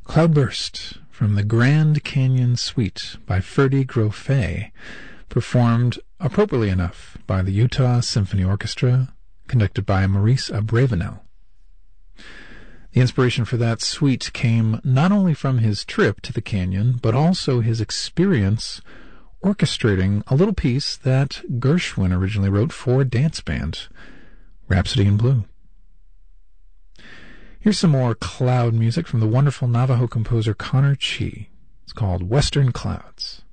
Cloudburst from the Grand Canyon Suite by Ferdy Grofé, performed appropriately enough by the Utah Symphony Orchestra, conducted by Maurice Abravanel. The inspiration for that suite came not only from his trip to the canyon, but also his experience orchestrating a little piece that Gershwin originally wrote for a dance band, Rhapsody in Blue. Here's some more cloud music from the wonderful Navajo composer Connor Chee. It's called Western Clouds.